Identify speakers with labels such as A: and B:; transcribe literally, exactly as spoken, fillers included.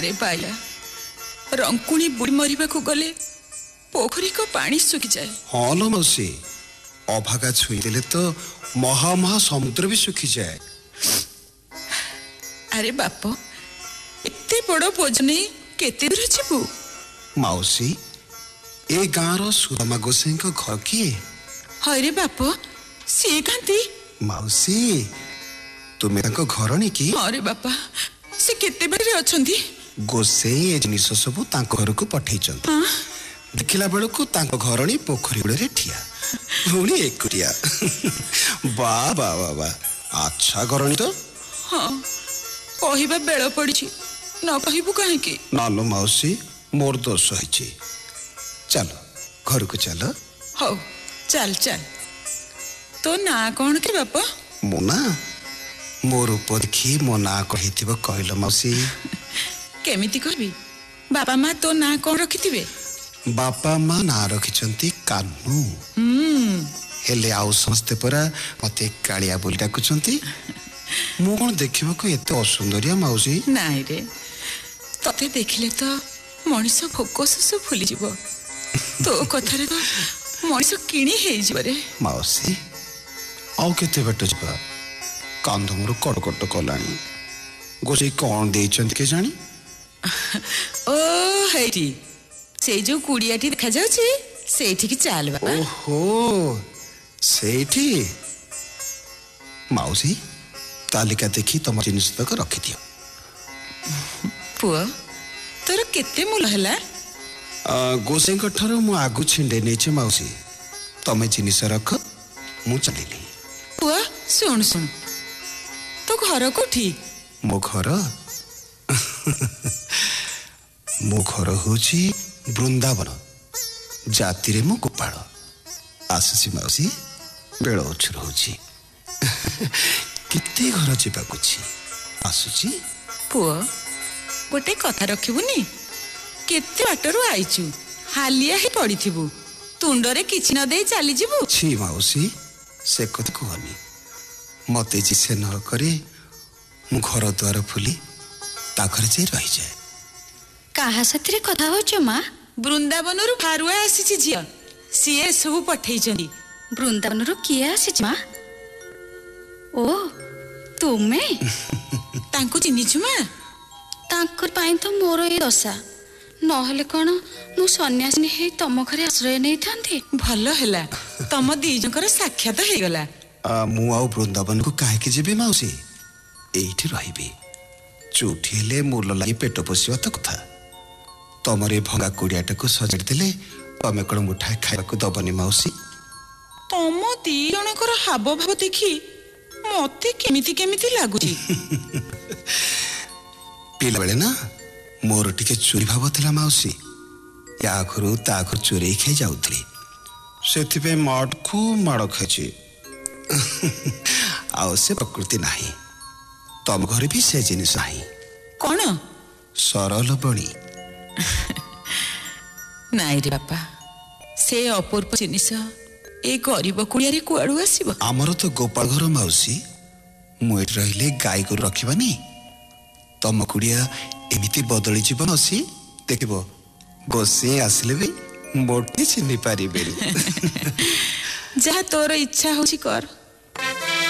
A: बारे पाइला रंकुणी बुड़ी मरिबा को गले पोखरी को पानी सुखी जाए।
B: हाँ लो मौसी, अभागा छुई देले तो महा महा समुद्र भी सुखी जाए।
A: अरे बाप, एते बड़ बोझ नहीं केते दूर जीवु?
B: मौसी, ए गाँव सुदामा गोसाई को घर किए?
A: हाय रे बाप, सी कांती?
B: मौसी, तुम्हें तांको घर नहीं की?
A: हाँ रे बापा, से केते बारे अछंती?
B: गोसाई ए जिनिस सबु तांको घर को पठेइचंत।
A: हाँ?
B: देखिला बेलू तांको घर नहीं पोखरी गुड़े ठिया पुणी एकुटिया। वाह वाह वाह वाह, अच्छा करनी तो।
A: हाँ, कहवा बेल पड़ी न कहबू कहीं?
B: नालो मौसी, मोर दोष है। चलो घर को चलो।
A: हौ चल चल। तो ना कौन के बापा?
B: मो ना मोर रूप देखी मो ना कही कहल मौसी?
A: केमिति कहबी? बापा माँ तो ना कौन रखिथिबे?
B: बापा माँ ना रखिचंती कान्हू।
A: हम्म
B: हेले आउ समस्ते परा मते कालिया बोली डाकुचंती। मु कोन देखिबा को एते असुंदरिया मौसी?
A: नाइ रे, तते देखिले तो मनिष भोक शोष भूली जीव। तो कथारे तो मनिष किणी हे जीव रे।
B: मौसी आउ केते बट जीवा? कांध मोर कटकट कलानी। गोसे कोन देइचंती के जानी?
A: ओ हेटी से जो कुड़ियाटी देखा जाउची सेठी की चाल बाबा।
B: ओहो सेठी। मौसी तालिका देखी तुम जिनिस तक रखि दियो।
A: पुआ तोर केते मूल हला?
B: गोसाई ठार मु आगु छिंडे नेचे मौसी, तमे जिनिस रख मु चलिली।
A: पुआ सुन सुन, तो घर कोठी?
B: मो घर मो घर होची वृंदावन, जाति रे मो गोपाल। आसुची मौसी, बेल उछुर होची। किते घर जीवा कुछ आसुची।
A: पुआ गोटे कथा रखिबुनी? केते बाटरू आइचु, हालिया ही पड़िथिबु, तुंडरे किछि न देई चली जिबु।
B: छी मौसी, से कथा कहनी। मते जी से न करे मु घर द्वार फुली ता घर जे रहि जाए।
C: काहा साथी रे कथा होचो माँ?
A: वृंदावन रु फारुआ आसीछि झिया, सिए सब पठेइचंदी।
C: वृंदावन रु किए आसीछि माँ? ओ तुमे
A: तांको चिन्हिछु माँ?
C: तांकर पाई तो मोर ए दशा, नहले कौन मु सन्यासिनी हे तम घरे आश्रय नहीं थांती।
A: भल हैला, तम दी जकर साक्षात हे गला।
B: मु आउ वृंदावन को काहे के जेबे मौसी? एठी रहिबे, चुठी हेले मूल लागि पेट पोसिवा त कथा। तमरे भंगा कुड़ियाटा को सजाड़ देले तमे कोन मुठाए खाइबा को दबनी मौसी?
A: तम दी जनकर हाव भाव देखी मते केमिति केमिति लागुची।
B: पिला बेले ना मोर टिके चोरी भाव थिला मौसी। या घरु ता घर चोरी खाई जाउथली, सेथि पे माड खूब माड़ खाची। आउ से प्रकृति नाही, तम घरे भी से जिनिस नाही।
A: कौन?
B: सरल बणी।
A: नाइ रे बापा, से अपूर्व जिनिस ए गरीब कुड़िया कुआड़ू आसीब?
B: आमर तो गोपाल घर मौसी, मुझे रहिले गाई को रखिबानी। तम कुड़िया एमिति बदली जीव मौसी, देखिबो गोसाई आसिले भी मोटे चिन्हि पारिबे।
A: जहा तोर इच्छा होची कर।